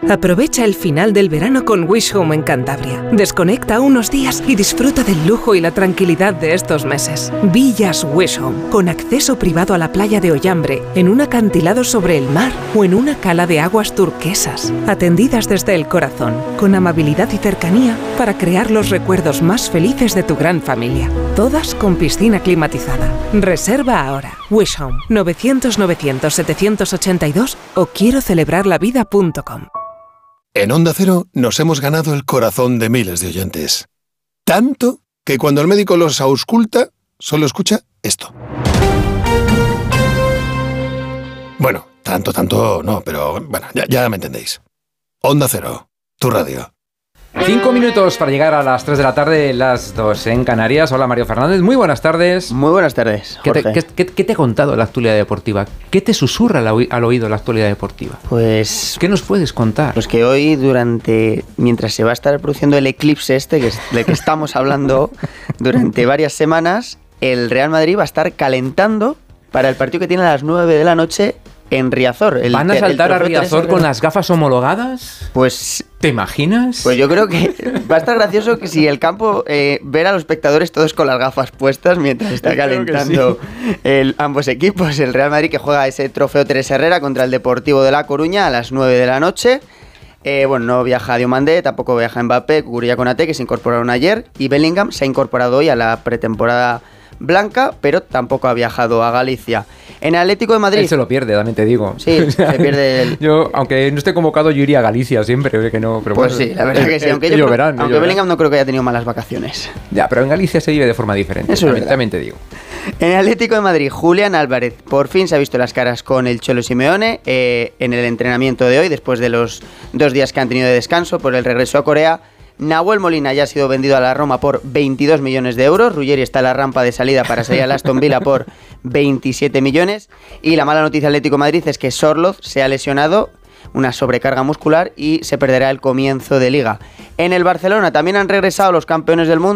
Aprovecha el final del verano con Wish Home en Cantabria. Desconecta unos días y disfruta del lujo y la tranquilidad de estos meses. Villas Wish Home, con acceso privado a la playa de Ollambre, en un acantilado sobre el mar o en una cala de aguas turquesas. Atendidas desde el corazón, con amabilidad y cercanía para crear los recuerdos más felices de tu gran familia. Todas con piscina climatizada. Reserva ahora. Wish Home, 900-900-782 o quiero celebrarlavida.com. En Onda Cero nos hemos ganado el corazón de miles de oyentes. Tanto que cuando el médico los ausculta, solo escucha esto. Bueno, tanto no, pero bueno, ya me entendéis. Onda Cero, tu radio. 5 minutos para llegar a las 3 de la tarde, las 2 en Canarias. Hola, Mario Fernández, muy buenas tardes. Muy buenas tardes, Jorge. ¿Qué te ha contado la actualidad deportiva? ¿Qué te susurra al oído la actualidad deportiva? Pues... ¿qué nos puedes contar? Pues que hoy, mientras se va a estar produciendo el eclipse del que estamos hablando durante varias semanas, el Real Madrid va a estar calentando para el partido que tiene a las 9 de la noche en Riazor. ¿Van a saltar a Riazor con las gafas homologadas? Pues... ¿te imaginas? Pues yo creo que va a estar gracioso que si el campo ver a los espectadores todos con las gafas puestas mientras está calentando ambos equipos. El Real Madrid que juega ese trofeo Teres Herrera contra el Deportivo de La Coruña a las 9 de la noche. No viaja Diomandé, tampoco viaja Mbappé, Cucurella Konaté, que se incorporaron ayer, y Bellingham se ha incorporado hoy a la pretemporada blanca, pero tampoco ha viajado a Galicia. En Atlético de Madrid... él se lo pierde, también te digo. Sí, se pierde Yo, aunque no esté convocado, yo iría a Galicia siempre, que no... Pero pues bueno, sí, la verdad que sí. Aunque Bellingham no creo que haya tenido malas vacaciones. Ya, pero en Galicia se vive de forma diferente. Eso también te digo. En Atlético de Madrid, Julián Álvarez por fin se ha visto las caras con el Cholo Simeone en el entrenamiento de hoy, después de los 2 días que han tenido de descanso por el regreso a Corea. Nahuel Molina ya ha sido vendido a la Roma por 22 millones de euros. Ruggeri está en la rampa de salida para salir al Aston Villa por 27 millones. Y la mala noticia Atlético de Madrid es que Sorloth se ha lesionado, una sobrecarga muscular, y se perderá el comienzo de Liga. En el Barcelona también han regresado los campeones del mundo.